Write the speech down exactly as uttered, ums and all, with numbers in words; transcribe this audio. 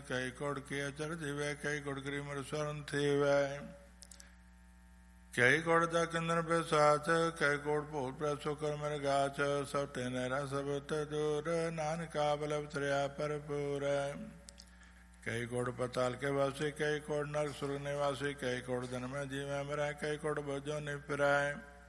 ਕਈ ਕੋੜ ਕੀ ਅਚਰ ਜੀਵੈ ਕਈ ਕੋੜ ਕਰੀ ਮਰ ਸਰਨ ਥੀਵੈ ਕਈ ਕੋੜ ਦਾ ਕਿੰਦਰ ਪਿਸਾਚ ਕਈ ਕੋੜ ਭੂਤ ਪ੍ਰਸੋ ਕਰ ਮਰ ਗਾਚ ਸਭ ਤੇ ਨਹਿਰਾ ਸਭ ਤੇ ਦੂਰ ਨਾਨਕਾ ਬਲਬ ਤਰਿਆ ਭਰਪੂਰ ਕਈ ਕੋੜ ਪਤਾਲ ਕੇ ਵਾਸੀ ਕਈ ਕੋੜ ਨਰਕ ਸੁਰਗ ਨਿਵਾਸੀ ਕਈ ਕੋੜ ਜਨਮ ਜੀਵੈ ਮਰੈ ਕਈ ਕੋੜ ਬਜੋ ਨਿ ਫਿਰੈ